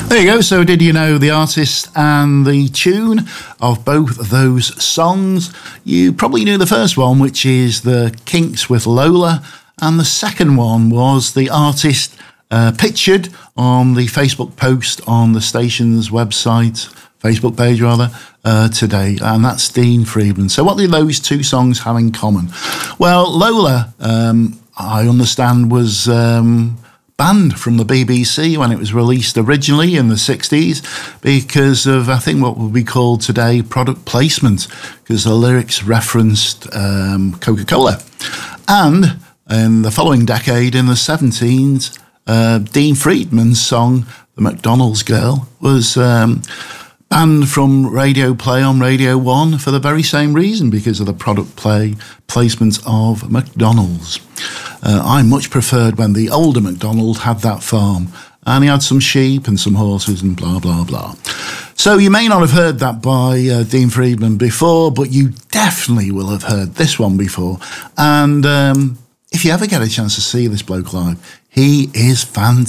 There you go. So did you know the artist and the tune of both of those songs? You probably knew the first one, which is the Kinks with Lola, and the second one was the artist pictured on the Facebook post on the station's website, Facebook page rather, today, and that's Dean Friedman. So what do those two songs have in common? Well, Lola, I understand, was banned from the BBC when it was released originally in the 60s because of, I think, what would be called today product placement, because the lyrics referenced Coca-Cola. And in the following decade, in the 70s, Dean Friedman's song, The McDonald's Girl, was banned from radio play on Radio 1 for the very same reason, because of the product placement of McDonald's. I much preferred when the older McDonald had that farm, and he had some sheep and some horses and blah, blah, blah. So you may not have heard that by Dean Friedman before, but you definitely will have heard this one before. And if you ever get a chance to see this bloke live, he is fantastic.